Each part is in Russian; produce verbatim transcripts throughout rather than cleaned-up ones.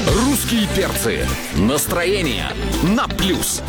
Русские перцы. Настроение на плюс.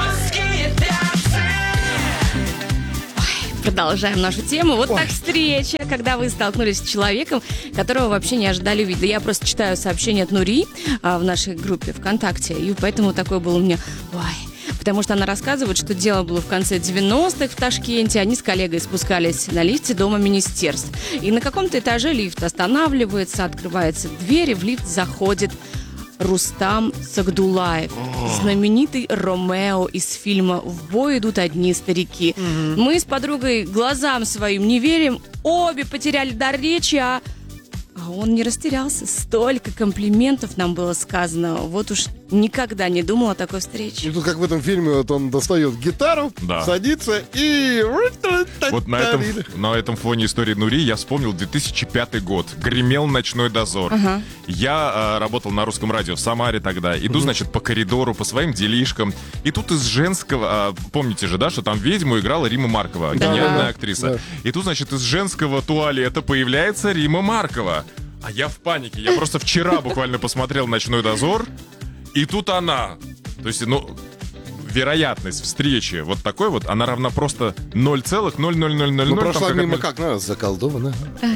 Продолжаем нашу тему. Вот так встреча, когда вы столкнулись с человеком, которого вообще не ожидали увидеть. Да я просто читаю сообщение от Нури а, в нашей группе ВКонтакте, и поэтому такое было у меня. Ой. Потому что она рассказывает, что дело было в конце девяностых в Ташкенте. Они с коллегой спускались на лифте Дома министерств. И на каком-то этаже лифт останавливается, открывается дверь, и в лифт заходит Рустам Сагдулаев, знаменитый Ромео из фильма «В бой идут одни старики». Mm-hmm. Мы с подругой глазам своим не верим, обе потеряли дар речи, а... а он не растерялся. Столько комплиментов нам было сказано. Вот уж никогда не думал о такой встрече. И тут, как в этом фильме, вот он достает гитару, да. садится и... Вот на этом, на этом фоне истории Нури я вспомнил две тысячи пятый год. Гремел ночной дозор. Ага. Я э, работал на русском радио в Самаре тогда. Иду, угу. значит, по коридору, по своим делишкам. И тут из женского... Э, помните же, да, что там ведьму играла Рима Маркова. Да. Гениальная актриса. Да. И тут, значит, из женского туалета появляется Рима Маркова. А я в панике. Я просто вчера буквально посмотрел «Ночной дозор». И тут она. То есть, ну, вероятность встречи вот такой вот, она равна просто ноль целых ноль ноль ноль ноль ноль. Ну, прошла мимо как, ну, заколдована.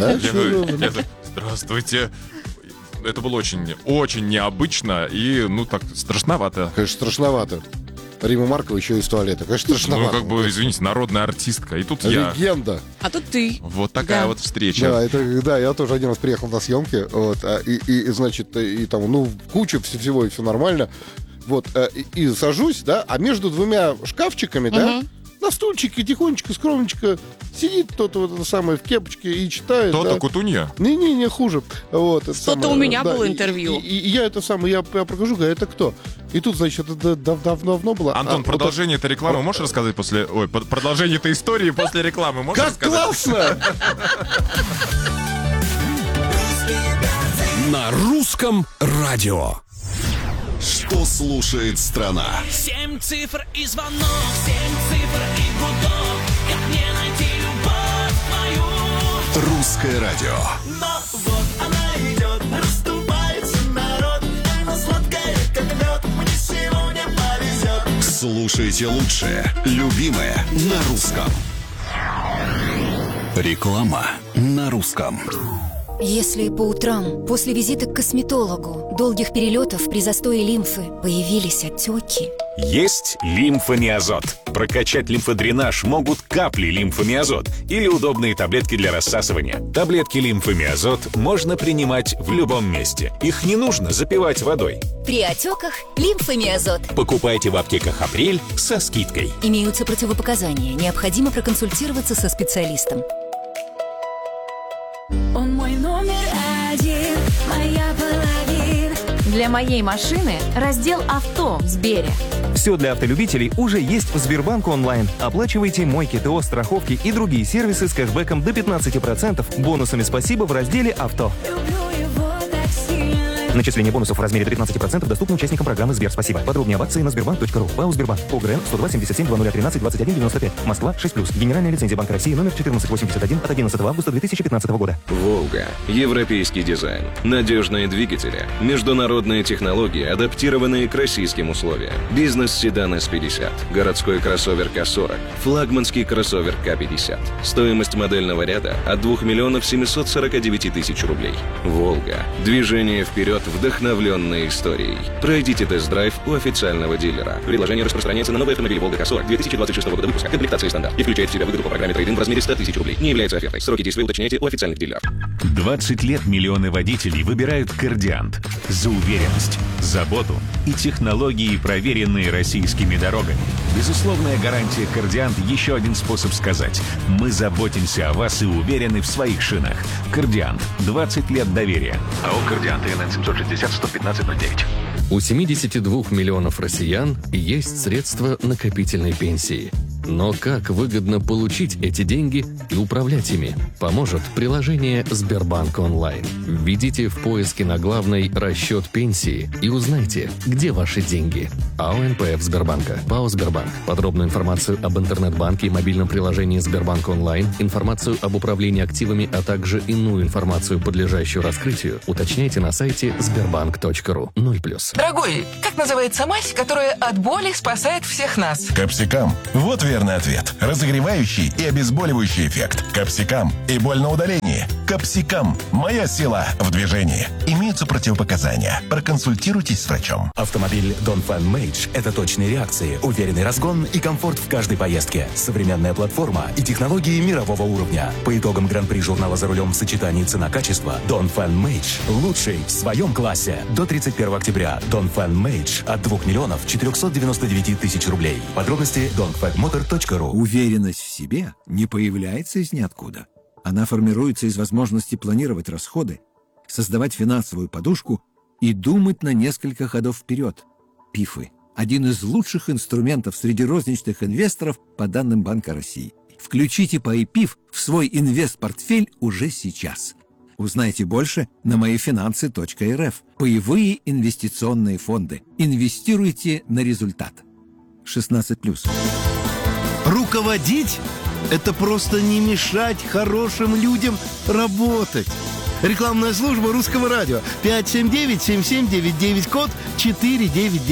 Здравствуйте. Это было очень, очень необычно и, ну, так, страшновато. Конечно, страшновато. Рима Маркова еще из туалета. Конечно, страшновато. Ну, как бы, извините, народная артистка. И тут я. Легенда. А тут ты. Вот такая да. вот встреча. Да, это, да, я тоже один раз приехал на съемки. Вот, и, и, значит, и там, ну, куча всего, и все нормально. Вот, и, и сажусь, да, а между двумя шкафчиками, угу. да, на стульчике тихонечко, скромненько сидит кто-то вот это самое в кепочке и читает. Кто-то да. Кутунья? Не-не-не, хуже. Вот, Что-то у меня да, было интервью. И, и, и я это самое, я, я прохожу, говорю, это кто? И тут, значит, это давно-давно было. Антон, а, продолжение вот этой рекламы можешь рассказать после... Ой, продолжение этой истории после рекламы можешь как рассказать? Как классно! На русском радио. Что слушает страна? Семь цифр и звонок, семь цифр и гудок. Как мне найти любовь твою? Русское радио. Но вот она идет, расступается народ. Она сладкая, как мед, мне сегодня повезет. Слушайте лучшее, любимое на русском. Реклама на русском. Если по утрам, после визита к косметологу, долгих перелетов при застое лимфы появились отеки... Есть лимфомиазот. Прокачать лимфодренаж могут капли лимфомиазот или удобные таблетки для рассасывания. Таблетки лимфомиазот можно принимать в любом месте. Их не нужно запивать водой. При отеках лимфомиазот. Покупайте в аптеках «Апрель» со скидкой. Имеются противопоказания. Необходимо проконсультироваться со специалистом. Он мой номер один, моя половина. Для моей машины раздел «Авто» в Сбере. Все для автолюбителей уже есть в Сбербанк онлайн. Оплачивайте мойки, ТО, страховки и другие сервисы с кэшбэком до пятнадцать процентов, бонусами «Спасибо» в разделе «Авто». Начисление бонусов в размере до пятнадцать процентов доступно участникам программы «Сбер». Спасибо. Подробнее об акции на сбербанк точка ру. ПАО «Сбербанк». ОГРН сто два семьдесят семь двадцать тринадцать двадцать один девяносто пять. Москва шесть плюс. Генеральная лицензия Банка России номер четырнадцать восемьдесят один от одиннадцатого августа две тысячи пятнадцатого года. «Волга». Европейский дизайн. Надежные двигатели. Международные технологии, адаптированные к российским условиям. Бизнес-седан эс пятьдесят. Городской кроссовер ка сорок. Флагманский кроссовер ка пятьдесят. Стоимость модельного ряда от двух миллионов семьсот сорок девять тысяч рублей. «Волга». Движение вперед, вдохновленное историей. Пройдите тест-драйв у официального дилера. Предложение распространяется на новые автомобили «Волга» ка сорок две тысячи двадцать шестого года выпуска. Комплектация стандарт. И включает в себя выгоду по программе трейд-ин в размере сто тысяч рублей. Не является офертой. Сроки действия уточняйте у официальных дилеров. двадцать лет миллионы водителей выбирают «Кордиант» за уверенность, заботу и технологии, проверенные российскими дорогами. Безусловная гарантия «Кордиант» — еще один способ сказать: мы заботимся о вас и уверены в своих шинах. «Кордиант» — двадцать лет доверия. АО «Кордиант» ИНН семьсот шестьдесят сто пятнадцать ноль девять. У семидесяти двух миллионов россиян есть средства накопительной пенсии. Но как выгодно получить эти деньги и управлять ими, поможет приложение Сбербанк онлайн. Введите в поиске на главной «Расчет пенсии» и узнайте, где ваши деньги. АО эн пэ эф Сбербанка. ПАО Сбербанк. Подробную информацию об интернет-банке и мобильном приложении Сбербанк онлайн, информацию об управлении активами, а также иную информацию, подлежащую раскрытию, уточняйте на сайте сбербанк точка ру. ноль плюс. Дорогой, как называется мазь, которая от боли спасает всех нас? Капсикам. Вот верный ответ. Разогревающий и обезболивающий эффект. Капсикам и боль на удалении. Капсикам. Моя сила в движении. Имеются противопоказания. Проконсультируйтесь с врачом. Автомобиль Dongfeng Mage – это точные реакции, уверенный разгон и комфорт в каждой поездке. Современная платформа и технологии мирового уровня. По итогам Гран-при журнала «За рулем» в сочетании цена-качество, Dongfeng Mage – лучший в своем классе. До тридцать первого октября Dongfeng Mage от двух миллионов четырехсот девяноста девяти тысяч рублей. Подробности донфэн мотор точка ру. Уверенность в себе не появляется из ниоткуда. Она формируется из возможности планировать расходы, создавать финансовую подушку и думать на несколько ходов вперед. ПИФы – один из лучших инструментов среди розничных инвесторов по данным Банка России. Включите пэ и пи эф в свой инвестпортфель уже сейчас. Узнайте больше на моифинансы точка эр эф. Паевые инвестиционные фонды. Инвестируйте на результат. шестнадцать плюс. Руководить – это просто не мешать хорошим людям работать. Рекламная служба Русского радио. пять семь девять семь семь девять девять, код четыре девять девять.